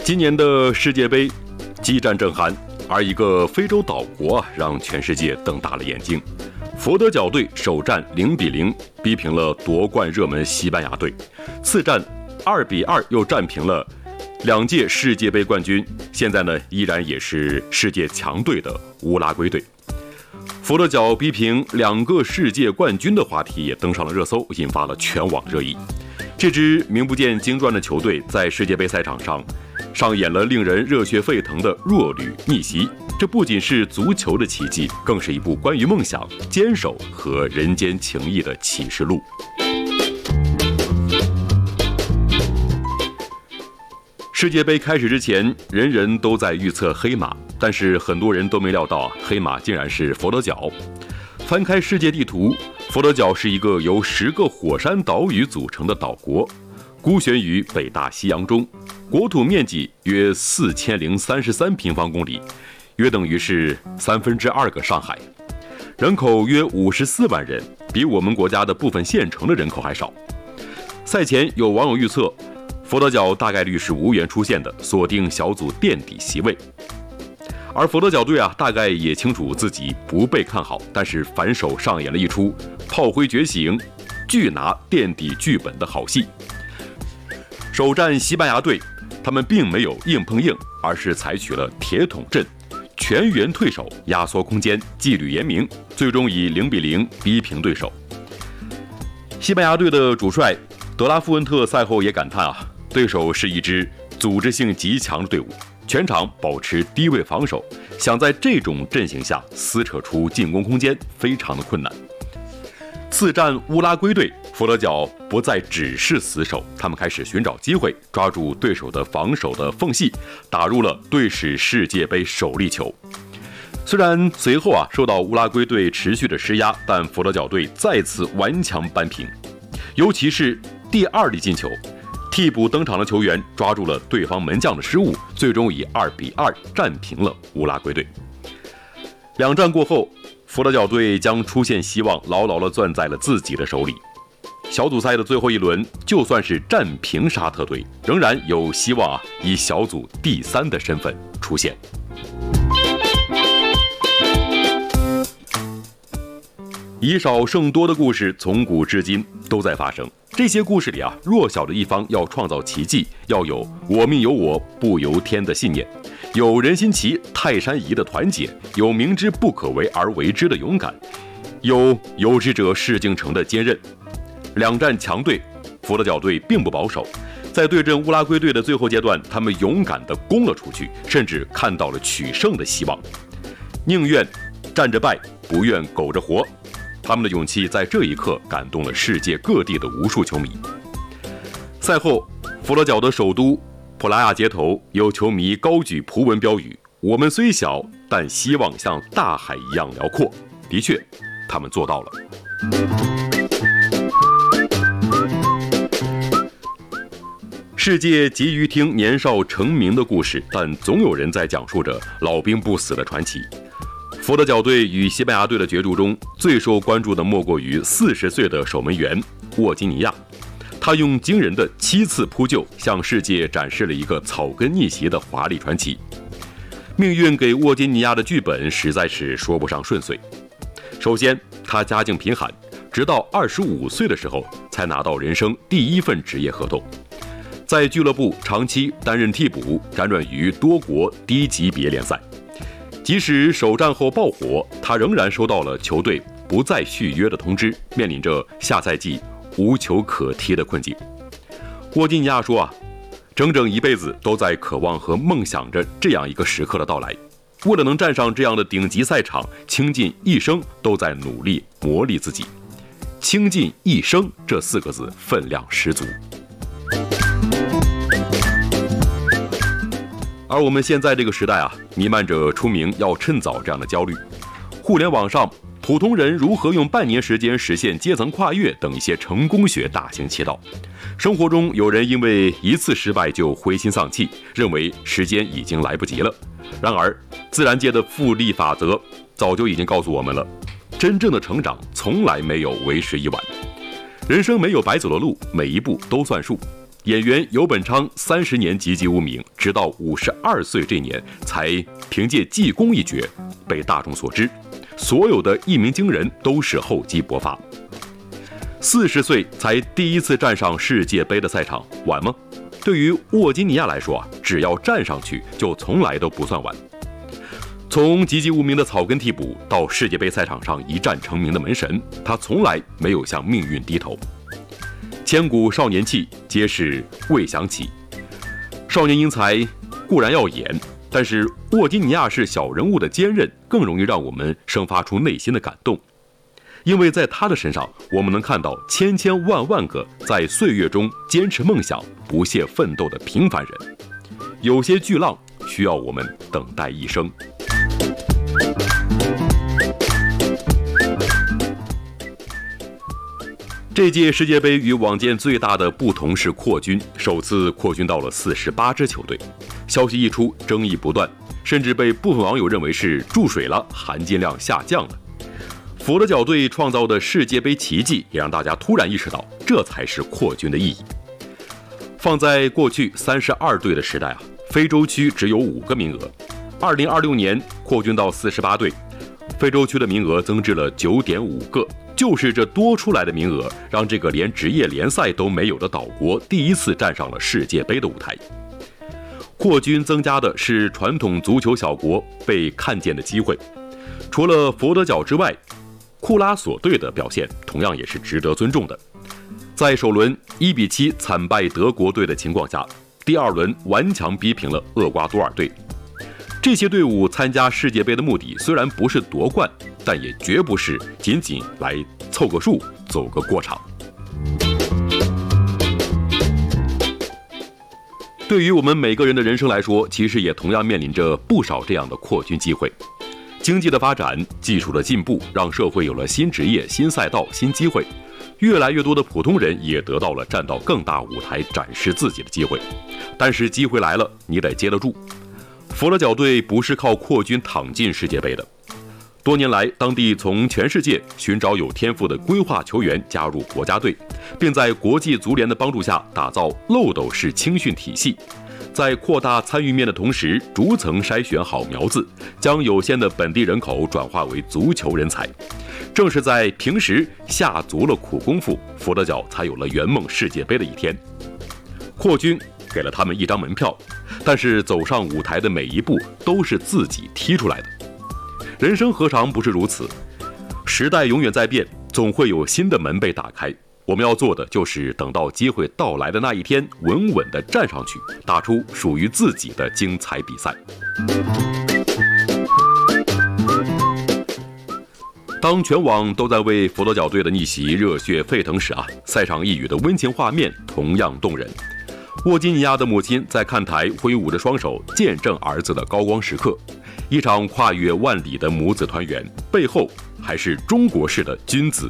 今年的世界杯激战正酣，而一个非洲岛国让全世界瞪大了眼睛。佛得角队首战0-0逼平了夺冠热门西班牙队，次战2-2又战平了2届世界杯冠军，现在呢依然也是世界强队的乌拉圭队。佛得角逼平2个世界冠军的话题也登上了热搜，引发了全网热议。这支名不见经传的球队在世界杯赛场上上演了令人热血沸腾的弱旅逆袭，这不仅是足球的奇迹，更是一部关于梦想、坚守和人间情谊的启示录。世界杯开始之前，人人都在预测黑马，但是很多人都没料到黑马竟然是佛得角。翻开世界地图，佛得角是一个由10个火山岛屿组成的岛国，孤悬于北大西洋中，国土面积约4033平方公里，约等于是2/3个上海，人口约54万人，比我们国家的部分县城的人口还少。赛前有网友预测，佛得角大概率是无缘出现的，锁定小组垫底席位。而佛得角队大概也清楚自己不被看好，但是反手上演了一出炮灰觉醒、拒拿垫底剧本的好戏。首战西班牙队，他们并没有硬碰硬，而是采取了铁桶阵，全员退守，压缩空间，纪律严明，最终以0-0逼平对手。西班牙队的主帅德拉富恩特赛后也感叹对手是一支组织性极强的队伍，全场保持低位防守，想在这种阵型下撕扯出进攻空间非常的困难。次战乌拉圭队，佛得角不再只是死守，他们开始寻找机会，抓住对手的防守的缝隙，打入了队史世界杯首粒球。虽然随后受到乌拉圭队持续的施压，但佛得角队再次顽强扳平，尤其是第2粒进球，替补登场的球员抓住了对方门将的失误，最终以2-2战平了乌拉圭队。2战过后，佛得角队将出现希望牢牢地攥在了自己的手里。小组赛的最后一轮，就算是战平沙特队，仍然有希望以小组第3的身份出现。以少胜多的故事从古至今都在发生。这些故事里弱小的一方要创造奇迹，要有我命由我不由天的信念，有人心齐泰山移的团结，有明知不可为而为之的勇敢，有有志者事竟成的坚韧。2战强队，佛得角队并不保守，在对阵乌拉圭队的最后阶段，他们勇敢地攻了出去，甚至看到了取胜的希望，宁愿站着败，不愿苟着活。他们的勇气在这一刻感动了世界各地的无数球迷。赛后，佛得角的首都普拉亚街头有球迷高举葡文标语：“我们虽小，但希望像大海一样辽阔。”的确，他们做到了。世界急于听年少成名的故事，但总有人在讲述着老兵不死的传奇。佛得角队与西班牙队的角逐中，最受关注的莫过于40岁的守门员沃基尼亚。他用惊人的7次扑救，向世界展示了一个草根逆袭的华丽传奇。命运给沃基尼亚的剧本实在是说不上顺遂。首先，他家境贫寒，直到25岁的时候才拿到人生第1份职业合同。在俱乐部长期担任替补，辗转于多国低级别联赛。即使首战后爆火，他仍然收到了球队不再续约的通知，面临着下赛季无球可踢的困境。沃基尼亚说整整一辈子都在渴望和梦想着这样一个时刻的到来，为了能站上这样的顶级赛场，倾尽一生都在努力磨砺自己。倾尽一生这4个字分量十足。而我们现在这个时代弥漫着出名要趁早这样的焦虑。互联网上，普通人如何用半年时间实现阶层跨越等一些成功学大行其道。生活中有人因为一次失败就灰心丧气，认为时间已经来不及了。然而，自然界的复利法则早就已经告诉我们了，真正的成长从来没有为时已晚。人生没有白走的路，每一步都算数。 演员游本昌30年籍籍无名，直到52岁这年才凭借济公一角被大众所知。所有的一鸣惊人都是厚积薄发。40岁才第一次站上世界杯的赛场，晚吗？对于沃金尼亚来说，只要站上去就从来都不算晚。从籍籍无名的草根替补到世界杯赛场上一战成名的门神，他从来没有向命运低头。千古少年气，皆是未想起。少年英才固然要演，但是沃金尼亚是小人物的坚韧，更容易让我们生发出内心的感动。因为在他的身上，我们能看到千千万万个在岁月中坚持梦想、不懈奋斗的平凡人。有些巨浪需要我们等待一生。这届世界杯与往届最大的不同是扩军，首次扩军到了48支球队。消息一出，争议不断，甚至被部分网友认为是注水了，含金量下降了。佛得角队创造的世界杯奇迹，也让大家突然意识到，这才是扩军的意义。放在过去32队的时代非洲区只有5个名额。2026年扩军到48队，非洲区的名额增至了9.5个。就是这多出来的名额，让这个连职业联赛都没有的岛国第一次站上了世界杯的舞台。扩军增加的是传统足球小国被看见的机会。除了佛得角之外，库拉索队的表现同样也是值得尊重的。在首轮1-7惨败德国队的情况下，第2轮顽强逼平了厄瓜多尔队。这些队伍参加世界杯的目的虽然不是夺冠，但也绝不是仅仅来凑个数、走个过场。对于我们每个人的人生来说，其实也同样面临着不少这样的扩军机会。经济的发展、技术的进步，让社会有了新职业、新赛道、新机会。越来越多的普通人也得到了站到更大舞台展示自己的机会。但是机会来了，你得接得住。佛得角队不是靠扩军躺进世界杯的。多年来，当地从全世界寻找有天赋的规划球员加入国家队，并在国际足联的帮助下打造漏斗式青训体系。在扩大参与面的同时，逐层筛选好苗子，将有限的本地人口转化为足球人才。正是在平时下足了苦功夫，佛得角才有了圆梦世界杯的一天。扩军给了他们一张门票，但是走上舞台的每一步都是自己踢出来的。人生何尝不是如此？时代永远在变，总会有新的门被打开。我们要做的就是等到机会到来的那一天，稳稳地站上去，打出属于自己的精彩比赛。当全网都在为佛得角队的逆袭热血沸腾时赛场一隅的温情画面同样动人。沃金尼亚的母亲在看台挥舞着双手，见证儿子的高光时刻。一场跨越万里的母子团圆，背后还是中国式的君子